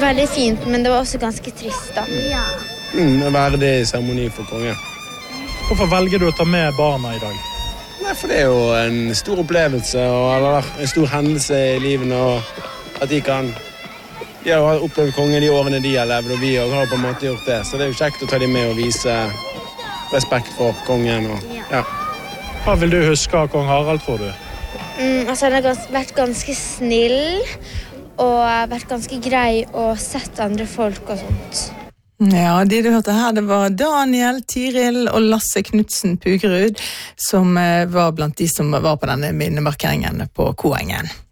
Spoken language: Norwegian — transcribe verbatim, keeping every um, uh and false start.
veldig fint, men det var også ganske trist da. Ja. Mm, en verdig seremoni for kongen. Hvorfor velger du å ta med barna i dag? Nei, for det er jo en stor opplevelse, og, eller en stor hendelse i livene, og at de kan... De har opplevd kongen de årene de har levd, og vi har på en måte gjort det. Så det er jo kjekt å ta dem med og vise respekt for kongen. Og, ja. Hva vil du huske av kong Harald, tror du? Mm, altså, han har gans vært ganske snill, og vært ganske grei og sett andre folk og sånt. Ja, de du hørte her, det var Daniel, Tiril og Lasse Knudsen Pugerud, som var blant de som var på denne minnemarkeringen på Koengen.